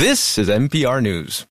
This is NPR News.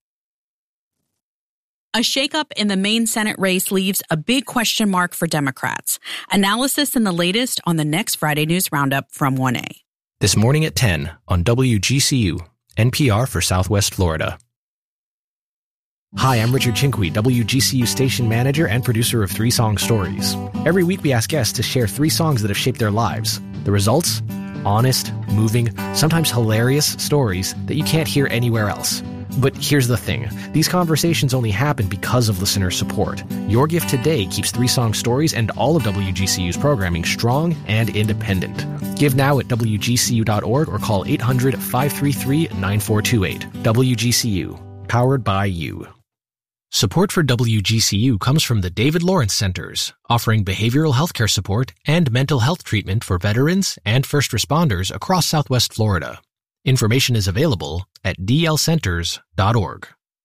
A shakeup in the Maine Senate race leaves a big question mark for Democrats. Analysis in the latest on the next Friday News Roundup from 1A. This morning at 10 on WGCU, NPR for Southwest Florida. Hi, I'm Richard Chinqui, WGCU station manager and producer of 3 Song Stories. Every week we ask guests to share 3 songs that have shaped their lives. The results? Honest, moving, sometimes hilarious stories that you can't hear anywhere else. But here's the thing. These conversations only happen because of listener support. Your gift today keeps 3 Song Stories and all of WGCU's programming strong and independent. Give now at WGCU.org or call 800-533-9428. WGCU. Powered by you. Support for WGCU comes from the David Lawrence Centers, offering behavioral healthcare support and mental health treatment for veterans and first responders across Southwest Florida. Information is available at dlcenters.org.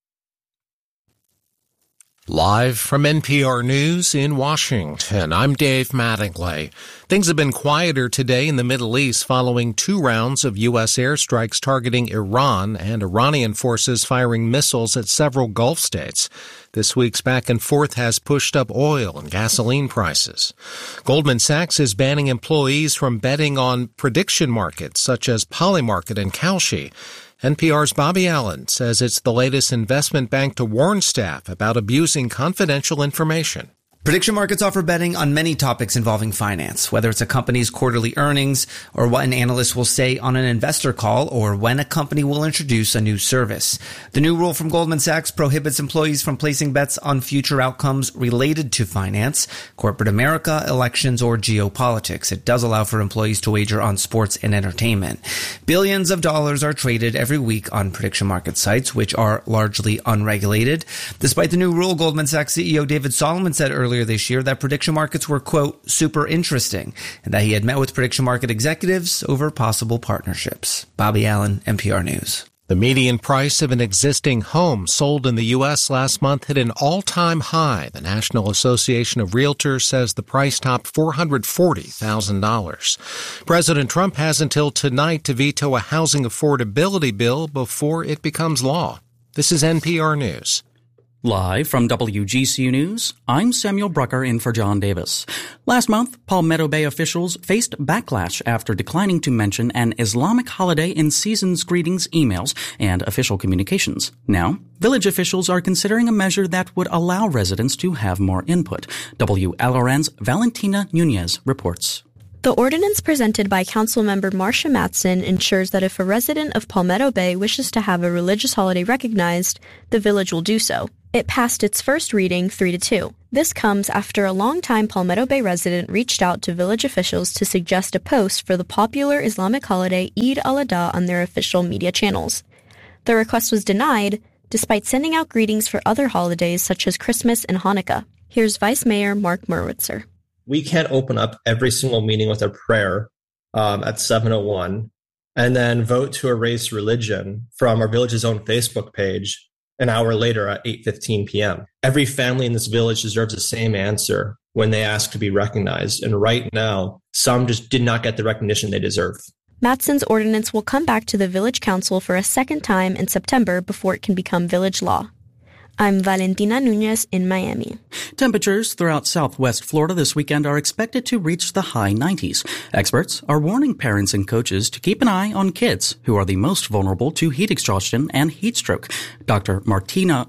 Live from NPR News in Washington, I'm Dave Mattingly. Things have been quieter today in the Middle East following 2 rounds of U.S. airstrikes targeting Iran and Iranian forces firing missiles at several Gulf states. This week's back and forth has pushed up oil and gasoline prices. Goldman Sachs is banning employees from betting on prediction markets such as Polymarket and Kalshi. NPR's Bobby Allen says it's the latest investment bank to warn staff about abusing confidential information. Prediction markets offer betting on many topics involving finance, whether it's a company's quarterly earnings or what an analyst will say on an investor call or when a company will introduce a new service. The new rule from Goldman Sachs prohibits employees from placing bets on future outcomes related to finance, corporate America, elections, or geopolitics. It does allow for employees to wager on sports and entertainment. Billions of dollars are traded every week on prediction market sites, which are largely unregulated. Despite the new rule, Goldman Sachs CEO David Solomon said earlier this year that prediction markets were, quote, super interesting, and that he had met with prediction market executives over possible partnerships. Bobby Allen, NPR News. The median price of an existing home sold in the U.S. last month hit an all-time high. The National Association of Realtors says the price topped $440,000. President Trump has until tonight to veto a housing affordability bill before it becomes law. This is NPR News. Live from WGCU News, I'm Samuel Brucker in for John Davis. Last month, Palmetto Bay officials faced backlash after declining to mention an Islamic holiday in season's greetings, emails, and official communications. Now, village officials are considering a measure that would allow residents to have more input. WLRN's Valentina Nunez reports. The ordinance presented by Councilmember Marcia Matson ensures that if a resident of Palmetto Bay wishes to have a religious holiday recognized, the village will do so. It passed its first reading 3-2. This comes after a longtime Palmetto Bay resident reached out to village officials to suggest a post for the popular Islamic holiday Eid al-Adha on their official media channels. The request was denied, despite sending out greetings for other holidays such as Christmas and Hanukkah. Here's Vice Mayor Mark Merwitzer. We can't open up every single meeting with a prayer at 7:01 and then vote to erase religion from our village's own Facebook page an hour later at 8:15 p.m. Every family in this village deserves the same answer when they ask to be recognized. And right now, some just did not get the recognition they deserve. Matson's ordinance will come back to the village council for a second time in September before it can become village law. I'm Valentina Nunez in Miami. Temperatures throughout southwest Florida this weekend are expected to reach the high 90s. Experts are warning parents and coaches to keep an eye on kids who are the most vulnerable to heat exhaustion and heat stroke. Dr. Martiza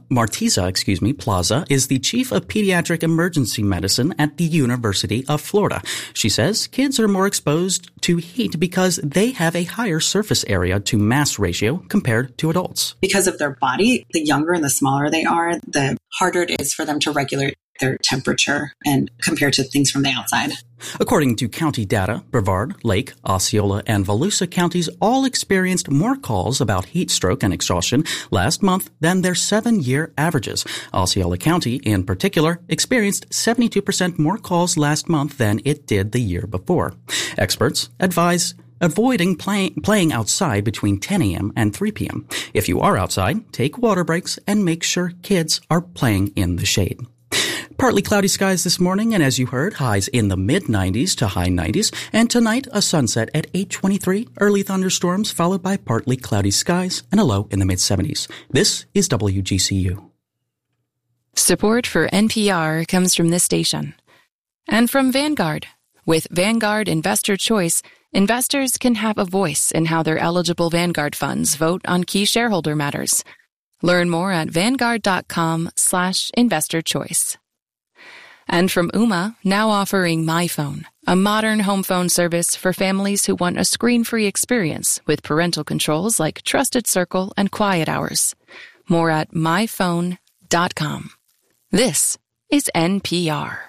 Plaza is the chief of pediatric emergency medicine at the University of Florida. She says kids are more exposed to heat because they have a higher surface area to mass ratio compared to adults. Because of their body, the younger and the smaller they are, the harder it is for them to regulate their temperature and compared to things from the outside. According to county data, Brevard, Lake, Osceola, and Volusia counties all experienced more calls about heat stroke and exhaustion last month than their 7-year averages. Osceola County, in particular, experienced 72% more calls last month than it did the year before. Experts advise avoiding playing outside between 10 a.m. and 3 p.m. If you are outside, take water breaks and make sure kids are playing in the shade. Partly cloudy skies this morning, and as you heard, highs in the mid-90s to high 90s. And tonight, a sunset at 8:23, early thunderstorms followed by partly cloudy skies and a low in the mid-70s. This is WGCU. Support for NPR comes from this station and from Vanguard. With Vanguard Investor Choice, investors can have a voice in how their eligible Vanguard funds vote on key shareholder matters. Learn more at vanguard.com/investorchoice. And from Ooma, now offering MyPhone, a modern home phone service for families who want a screen-free experience with parental controls like Trusted Circle and Quiet Hours. More at myphone.com. This is NPR.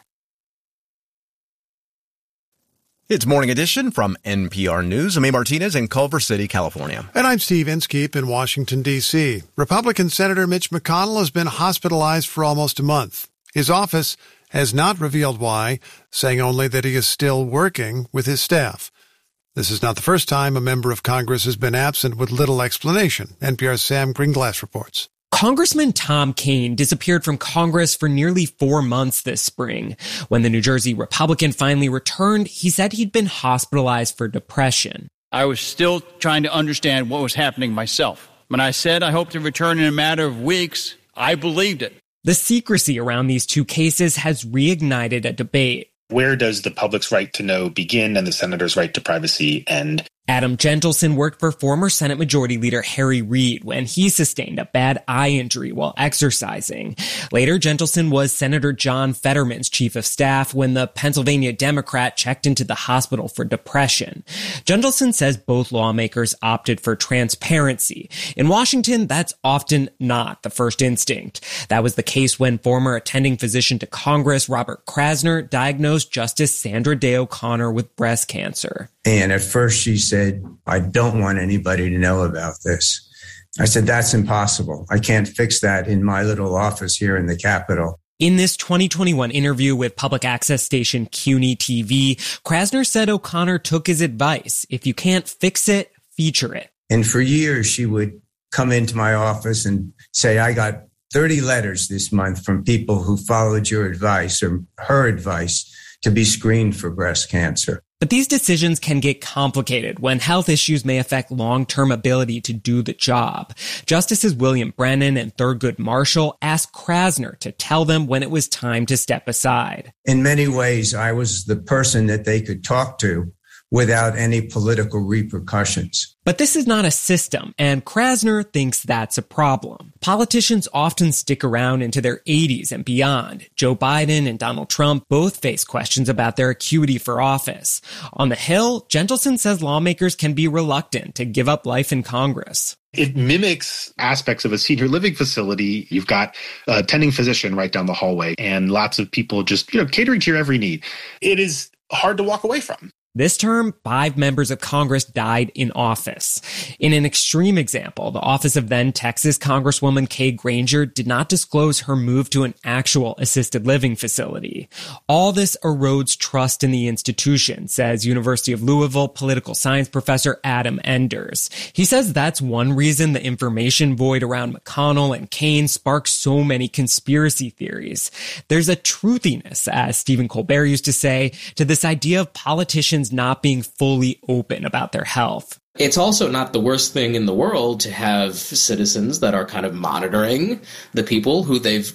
It's Morning Edition from NPR News. I'm A. Martinez in Culver City, California. And I'm Steve Inskeep in Washington, D.C. Republican Senator Mitch McConnell has been hospitalized for almost a month. His office has not revealed why, saying only that he is still working with his staff. This is not the first time a member of Congress has been absent with little explanation. NPR's Sam Greenglass reports. Congressman Tom Kean disappeared from Congress for nearly 4 months this spring. When the New Jersey Republican finally returned, he said he'd been hospitalized for depression. I was still trying to understand what was happening myself. When I said I hope to return in a matter of weeks, I believed it. The secrecy around these two cases has reignited a debate. Where does the public's right to know begin and the senator's right to privacy end? Adam Jentelson worked for former Senate Majority Leader Harry Reid when he sustained a bad eye injury while exercising. Later, Jentelson was Senator John Fetterman's chief of staff when the Pennsylvania Democrat checked into the hospital for depression. Jentelson says both lawmakers opted for transparency. In Washington, that's often not the first instinct. That was the case when former attending physician to Congress Robert Krasner diagnosed Justice Sandra Day O'Connor with breast cancer. And at first she said, I don't want anybody to know about this. I said, that's impossible. I can't fix that in my little office here in the Capitol. In this 2021 interview with public access station CUNY TV, Krasner said O'Connor took his advice. If you can't fix it, feature it. And for years, she would come into my office and say, I got 30 letters this month from people who followed your advice or her advice to be screened for breast cancer. But these decisions can get complicated when health issues may affect long-term ability to do the job. Justices William Brennan and Thurgood Marshall asked Krasner to tell them when it was time to step aside. In many ways, I was the person that they could talk to without any political repercussions. But this is not a system, and Krasner thinks that's a problem. Politicians often stick around into their 80s and beyond. Joe Biden and Donald Trump both face questions about their acuity for office. On the Hill, Jentelson says lawmakers can be reluctant to give up life in Congress. It mimics aspects of a senior living facility. You've got a attending physician right down the hallway and lots of people just, catering to your every need. It is hard to walk away from. This term, 5 members of Congress died in office. In an extreme example, the office of then Texas Congresswoman Kay Granger did not disclose her move to an actual assisted living facility. All this erodes trust in the institution, says University of Louisville political science professor Adam Enders. He says that's one reason the information void around McConnell and Kean sparks so many conspiracy theories. There's a truthiness, as Stephen Colbert used to say, to this idea of politicians not being fully open about their health. It's also not the worst thing in the world to have citizens that are kind of monitoring the people who they've